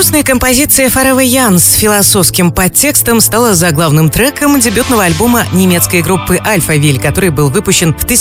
Грустная композиция Forever Young с философским подтекстом стала заглавным треком дебютного альбома немецкой группы Alphaville, который был выпущен в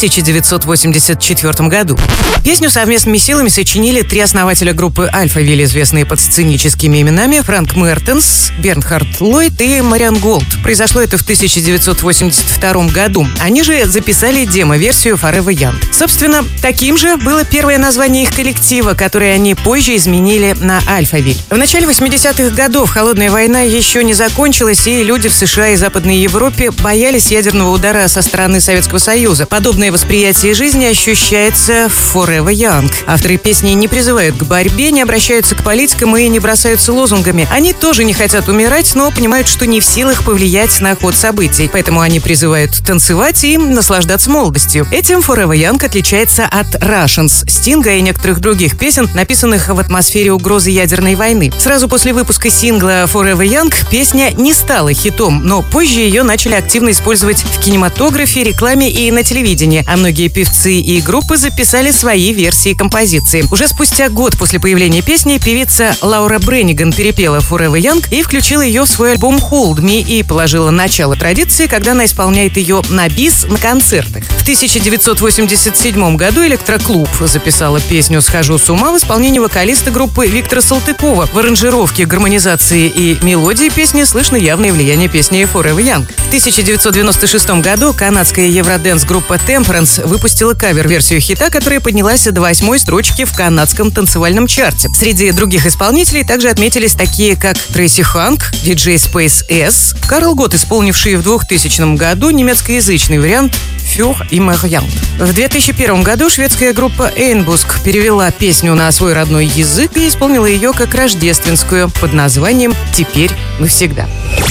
1984 году. Песню совместными силами сочинили три основателя группы Alphaville, известные под сценическими именами Франк Мертенс, Бернхард Ллойд и Мариан Голд. Произошло это в 1982 году. Они же записали демо-версию Forever Young. Собственно, таким же было первое название их коллектива, которое они позже изменили на Alphaville. В начале 80-х годов холодная война еще не закончилась, и люди в США и Западной Европе боялись ядерного удара со стороны Советского Союза. Подобное восприятие жизни ощущается в Forever Young. Авторы песни не призывают к борьбе, не обращаются к политикам и не бросаются лозунгами. Они тоже не хотят умирать, но понимают, что не в силах повлиять на ход событий. Поэтому они призывают танцевать и наслаждаться молодостью. Этим Forever Young отличается от Russians, Стинга и некоторых других песен, написанных в атмосфере угрозы ядерной войны. Сразу после выпуска сингла Forever Young песня не стала хитом, но позже ее начали активно использовать в кинематографе, рекламе и на телевидении, а многие певцы и группы записали свои версии композиции. Уже спустя год после появления песни певица Лаура Бренниган перепела Forever Young и включила ее в свой альбом Hold Me и положила начало традиции, когда она исполняет ее на бис на концертах. В 1987 году Электроклуб записала песню «Схожу с ума» в исполнении вокалиста группы Виктора Салтыкова. В аранжировке, гармонизации и мелодии песни слышно явное влияние песни Forever Young. В 1996 году канадская евродэнс-группа Temperance выпустила кавер-версию хита, которая поднялась до 8-й строчки в канадском танцевальном чарте. Среди других исполнителей также отметились такие, как Трейси Ханк, диджей Space S, Карл Гот, исполнивший в 2000 году немецкоязычный вариант «Für immer Young». В 2001 году шведская группа Einbusk перевела песню на свой родной язык и исполнила ее как рождественскую под названием «Теперь навсегда».